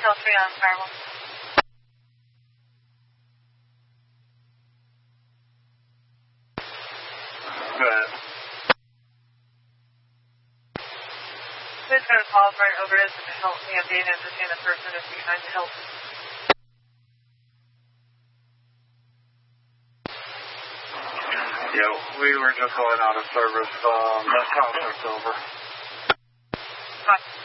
Hill 3 on Firewall. Good. Who's going to call for an overdose to help me update and understand the person is behind the help? Yeah, we were just going out of service. That contract's over. Fine.